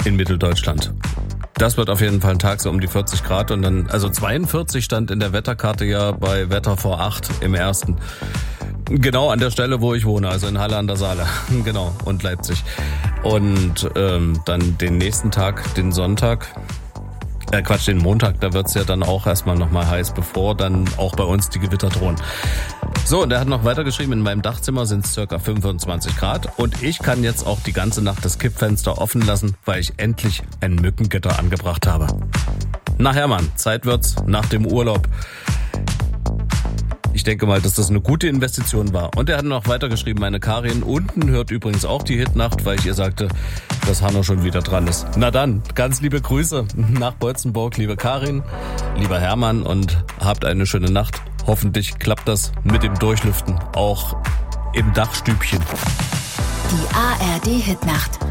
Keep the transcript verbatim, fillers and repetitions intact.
in Mitteldeutschland. Das wird auf jeden Fall ein Tag so um die vierzig Grad und dann, also zweiundvierzig stand in der Wetterkarte ja bei Wetter vor acht im ersten. Genau an der Stelle, wo ich wohne, also in Halle an der Saale. Genau, und Leipzig. Und ähm, dann den nächsten Tag, den Sonntag, äh Quatsch, den Montag, da wird's ja dann auch erstmal nochmal heiß, bevor dann auch bei uns die Gewitter drohen. So, und er hat noch weitergeschrieben, in meinem Dachzimmer sind es circa fünfundzwanzig Grad und ich kann jetzt auch die ganze Nacht das Kippfenster offen lassen, weil ich endlich ein Mückengitter angebracht habe. Na Hermann, Zeit wird's nach dem Urlaub. Ich denke mal, dass das eine gute Investition war. Und er hat noch weitergeschrieben, meine Karin unten hört übrigens auch die Hitnacht, weil ich ihr sagte, dass Hanno schon wieder dran ist. Na dann, ganz liebe Grüße nach Beutzenburg, liebe Karin, lieber Hermann und habt eine schöne Nacht. Hoffentlich klappt das mit dem Durchlüften auch im Dachstübchen. Die A R D Hitnacht.